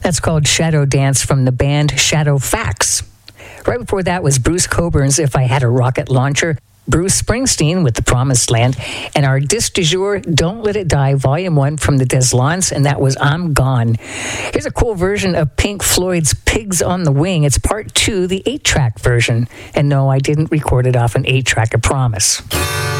That's called Shadow Dance from the band Shadow Fax. Right before that was Bruce Coburn's If I Had a Rocket Launcher, Bruce Springsteen with The Promised Land, and our disc du jour, Don't Let It Die, Volume 1 from the Des Lawns, and that was I'm Gone. Here's a cool version of Pink Floyd's Pigs on the Wing. It's part 2, the 8-track version. And no, I didn't record it off an 8-track, I promise.